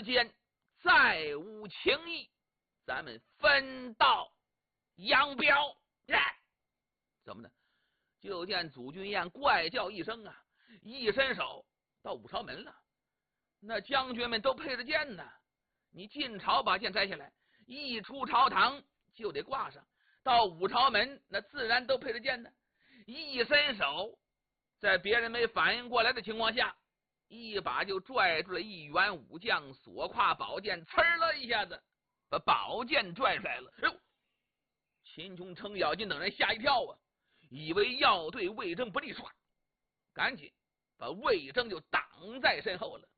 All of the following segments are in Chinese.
之间再无情义，咱们分道扬镳。怎么的？就见祖君彦怪叫一声啊，一伸手到武朝门了。那将军们都配着剑呢，你进朝把剑摘下来，一出朝堂就得挂上。到武朝门那自然都配着剑呢，一伸手，在别人没反应过来的情况下，一把就拽住了一员武将所挎宝剑，呲了一下子把宝剑拽出来了。哎呦！秦琼、程咬金等人吓一跳啊，以为要对魏征不利，唰，赶紧把魏征就挡在身后了。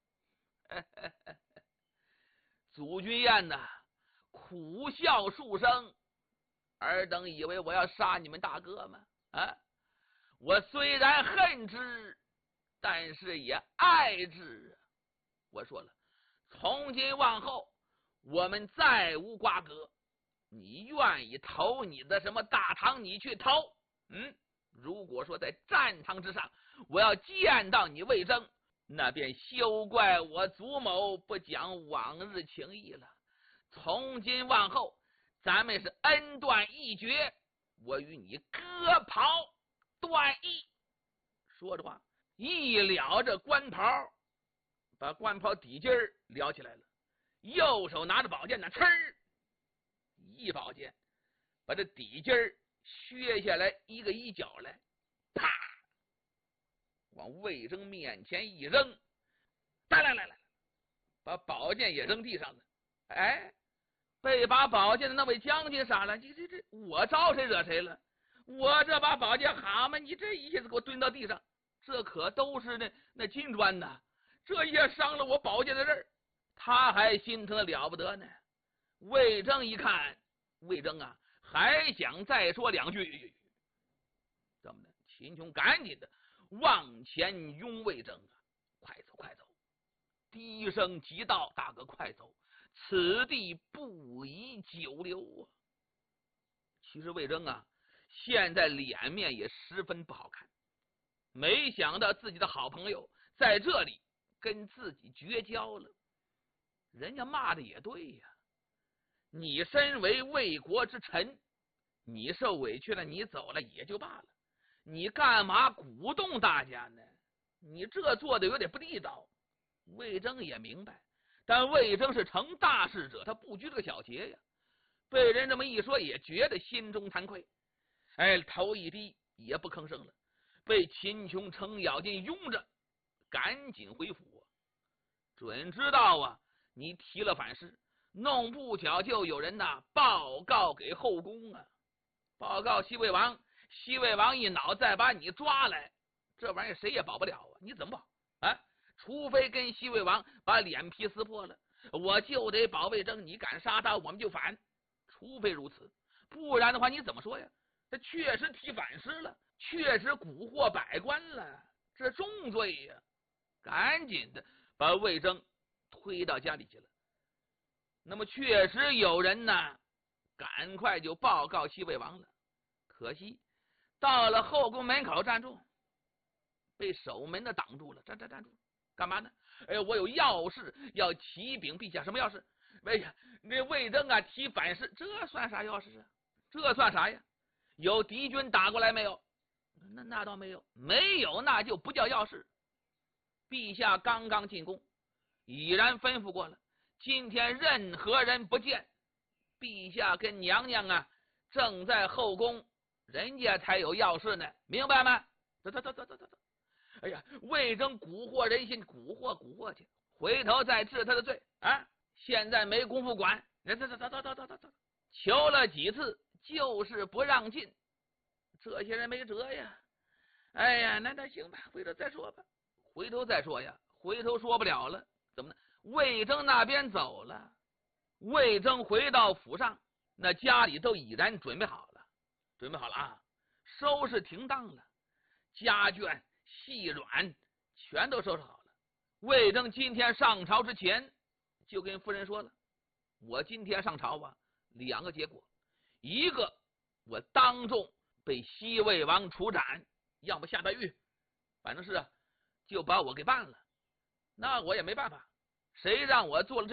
祖君彦呐，苦笑数声，尔等以为我要杀你们大哥吗？啊，我虽然恨之，但是也爱之。我说了，从今往后我们再无瓜葛，你愿意投你的什么大唐你去投，如果说在战场之上我要见到你魏征，那便休怪我祖某不讲往日情谊了。从今往后咱们是恩断义绝，我与你割袍断义。说着话一撩着官袍，把官袍底襟撩起来了，右手拿着宝剑呢，呲一宝剑把这底襟削下来一个一角来，啪，往魏征面前一扔，来，把宝剑也扔地上了。哎，被把宝剑的那位将军傻了，这我招谁惹谁了？我这把宝剑蛤蟆，你这一下子给我蹲到地上，这可都是那金砖呐，这一下伤了我宝剑的刃，他还心疼的了不得呢。魏征一看，魏征啊还想再说两句，怎么的？秦琼赶紧的往前拥魏征啊，快走，低声急道：大哥快走，此地不宜久留啊。其实魏征啊现在脸面也十分不好看，没想到自己的好朋友在这里跟自己绝交了。人家骂的也对呀，你身为魏国之臣，你受委屈了，你走了也就罢了，你干嘛鼓动大家呢？你这做的有点不地道。魏征也明白，但魏征是成大事者，他不拘这个小节呀。被人这么一说，也觉得心中惭愧，头一低也不吭声了，被秦琼、程咬金拥着赶紧回府啊。准知道啊，你提了反事，弄不巧就有人报告给后宫啊，报告西魏王，西魏王一恼再把你抓来，这玩意儿谁也保不了啊！你怎么保啊？除非跟西魏王把脸皮撕破了，我就得保魏征，你敢杀他我们就反，除非如此，不然的话你怎么说呀？这确实提反诗了，确实蛊惑百官了，这重罪呀！赶紧的把魏征推到家里去了。那么确实有人赶快就报告西魏王了，可惜到了后宫门口站住，被守门的挡住了。站住，干嘛呢？我有要事要启禀陛下。什么要事？那魏征提反事，这算啥要事啊？这算啥呀？有敌军打过来没有？那倒没有，没有那就不叫要事。陛下刚刚进宫，已然吩咐过了，今天任何人不见，陛下跟娘娘正在后宫，人家才有要事呢，明白吗？走。哎呀，魏征蛊惑人心，蛊惑去，回头再治他的罪啊！现在没工夫管，走。求了几次就是不让进，这些人没辙呀。哎呀，那行吧，回头再说吧。回头再说呀，回头说不了了。怎么呢？魏征那边走了，魏征回到府上，那家里都已然准备好了啊，收拾停当了，家眷细软全都收拾好了。魏征今天上朝之前就跟夫人说了，我今天上朝两个结果，一个我当众被西魏王处斩，要么下大狱，反正是就把我给办了，那我也没办法，谁让我做了这